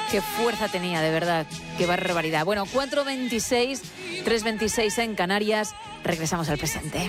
Qué fuerza tenía, de verdad. Qué barbaridad. Bueno, 4:26, 3:26 en Canarias. Regresamos al presente.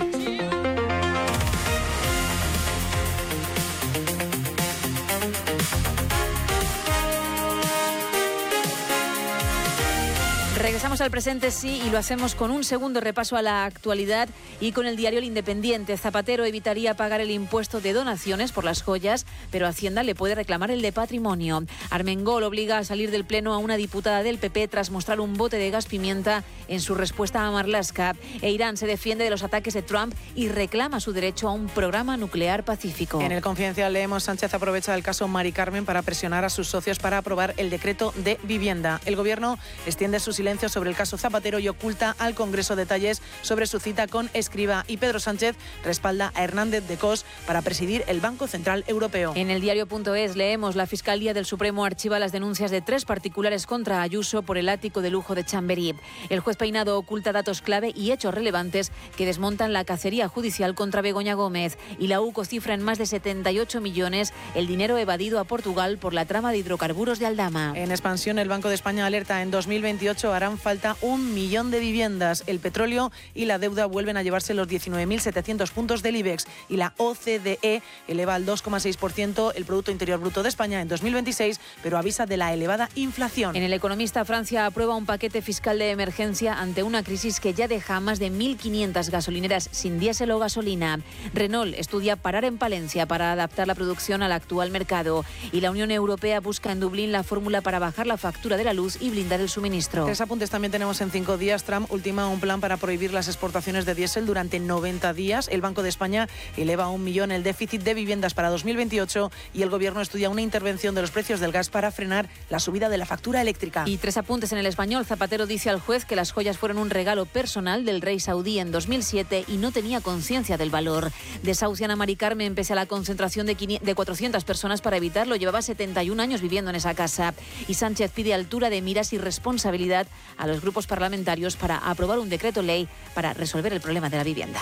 Regresamos al presente, sí, y lo hacemos con un segundo repaso a la actualidad y con el diario El Independiente. Zapatero evitaría pagar el impuesto de donaciones por las joyas, pero Hacienda le puede reclamar el de patrimonio. Armengol obliga a salir del Pleno a una diputada del PP tras mostrar un bote de gas pimienta en su respuesta a Marlaska. E Irán se defiende de los ataques de Trump y reclama su derecho a un programa nuclear pacífico. En El Confidencial leemos: Sánchez aprovecha el caso Mari Carmen para presionar a sus socios para aprobar el decreto de vivienda. El Gobierno extiende su silencio sobre el caso Zapatero y oculta al Congreso detalles sobre su cita con Escrivá. Y Pedro Sánchez respalda a Hernández de Cos para presidir el Banco Central Europeo. En el diario.es leemos: la Fiscalía del Supremo archiva las denuncias de 3 particulares contra Ayuso por el ático de lujo de Chamberí. El juez Peinado oculta datos clave y hechos relevantes que desmontan la cacería judicial contra Begoña Gómez. Y la UCO cifra en más de 78 millones el dinero evadido a Portugal por la trama de hidrocarburos de Aldama. En Expansión, el Banco de España alerta: en 2028 harán falta 1 millón de viviendas. El petróleo y la deuda vuelven a llevarse los 19.700 puntos del IBEX y la OCDE eleva al 2,6% el Producto Interior Bruto de España en 2026, pero avisa de la elevada inflación. En El Economista, Francia aprueba un paquete fiscal de emergencia ante una crisis que ya deja a más de 1.500 gasolineras sin diésel o gasolina. Renault estudia parar en Palencia para adaptar la producción al actual mercado. Y la Unión Europea busca en Dublín la fórmula para bajar la factura de la luz y blindar el suministro. 3 apuntes también tenemos en 5 días. Trump ultima un plan para prohibir las exportaciones de diésel durante 90 días. El Banco de España eleva a 1 millón el déficit de viviendas para 2028 y el Gobierno estudia una intervención de los precios del gas para frenar la subida de la factura eléctrica. Y 3 apuntes en El Español. Zapatero dice al juez que las joyas fueron un regalo personal del rey saudí en 2007 y no tenía conciencia del valor. Desahucian a Mari Carmen pese a la concentración de 400 personas para evitarlo. Llevaba 71 años viviendo en esa casa. Y Sánchez pide altura de miras y responsabilidad a los grupos parlamentarios para aprobar un decreto ley para resolver el problema de la vivienda.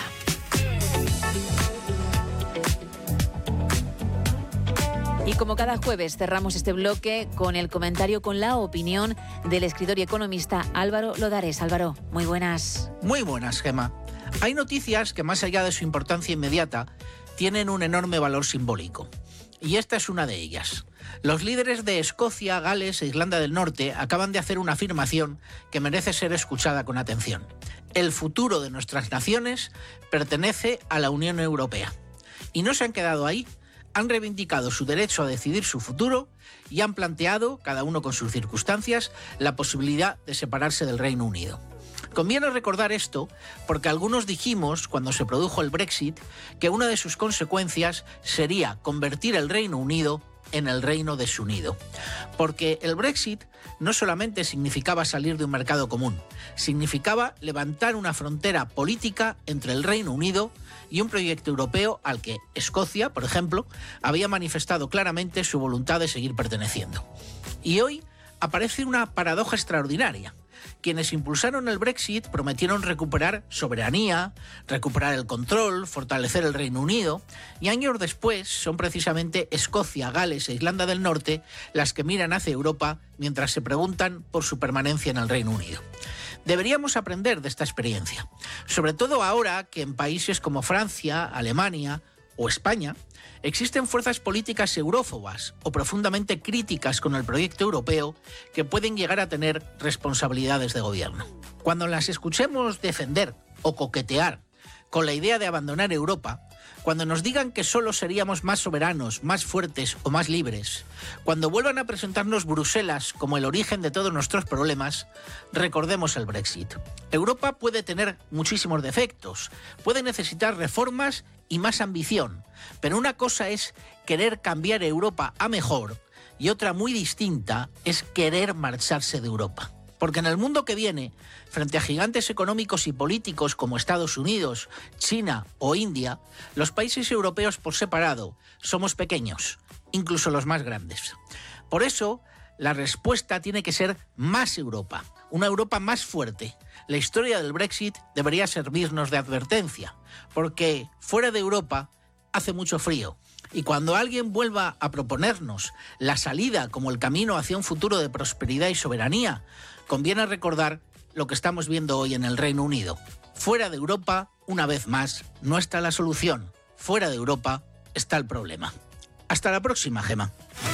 Y como cada jueves cerramos este bloque con el comentario, con la opinión del escritor y economista Álvaro Lodares. Álvaro, muy buenas. Muy buenas, Gemma. Hay noticias que, más allá de su importancia inmediata, tienen un enorme valor simbólico. Y esta es una de ellas. Los líderes de Escocia, Gales e Irlanda del Norte acaban de hacer una afirmación que merece ser escuchada con atención. El futuro de nuestras naciones pertenece a la Unión Europea. Y no se han quedado ahí. Han reivindicado su derecho a decidir su futuro y han planteado, cada uno con sus circunstancias, la posibilidad de separarse del Reino Unido. Conviene recordar esto porque algunos dijimos, cuando se produjo el Brexit, que una de sus consecuencias sería convertir el Reino Unido en el Reino Desunido. Porque el Brexit no solamente significaba salir de un mercado común, significaba levantar una frontera política entre el Reino Unido y un proyecto europeo al que Escocia, por ejemplo, había manifestado claramente su voluntad de seguir perteneciendo. Y hoy aparece una paradoja extraordinaria. Quienes impulsaron el Brexit prometieron recuperar soberanía, recuperar el control, fortalecer el Reino Unido, y años después son precisamente Escocia, Gales e Irlanda del Norte las que miran hacia Europa mientras se preguntan por su permanencia en el Reino Unido. Deberíamos aprender de esta experiencia, sobre todo ahora que en países como Francia, Alemania o España existen fuerzas políticas eurófobas o profundamente críticas con el proyecto europeo que pueden llegar a tener responsabilidades de gobierno. Cuando las escuchemos defender o coquetear con la idea de abandonar Europa, cuando nos digan que solo seríamos más soberanos, más fuertes o más libres, cuando vuelvan a presentarnos Bruselas como el origen de todos nuestros problemas, recordemos el Brexit. Europa puede tener muchísimos defectos, puede necesitar reformas y más ambición, pero una cosa es querer cambiar Europa a mejor y otra muy distinta es querer marcharse de Europa. Porque en el mundo que viene, frente a gigantes económicos y políticos como Estados Unidos, China o India, los países europeos por separado somos pequeños, incluso los más grandes. Por eso, la respuesta tiene que ser más Europa, una Europa más fuerte. La historia del Brexit debería servirnos de advertencia, porque fuera de Europa hace mucho frío. Y cuando alguien vuelva a proponernos la salida como el camino hacia un futuro de prosperidad y soberanía, conviene recordar lo que estamos viendo hoy en el Reino Unido. Fuera de Europa, una vez más, no está la solución. Fuera de Europa está el problema. Hasta la próxima, Gemma.